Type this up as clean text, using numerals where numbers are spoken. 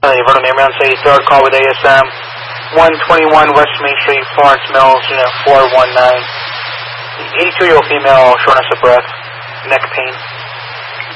Vernon Ambulance, a third call with ASM, 121 West Main Street, Florence Mills, unit 419. 82-year-old female, shortness of breath, neck pain.